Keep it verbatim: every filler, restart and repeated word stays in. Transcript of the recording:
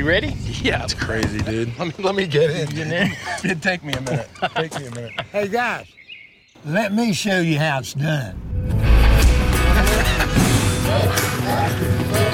You ready? Yeah. It's crazy, dude. Let me, let me get in. Get in? It'd take me a minute. Take me a minute. Hey, guys, let me show you how it's done.